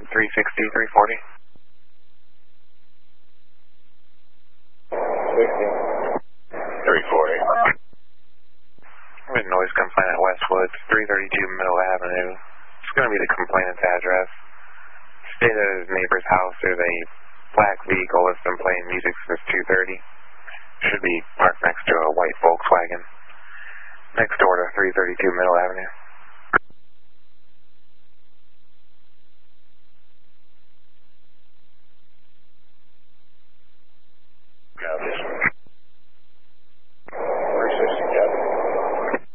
on 360, 340. 340. We had noise complaint at Westwoods, 332 Middle Avenue. It's going to be the complainant's address. Stayed at his neighbor's house. There's a black vehicle that's been playing music since 2:30. Should be parked next to a white Volkswagen. Next door to 332 Middle Avenue.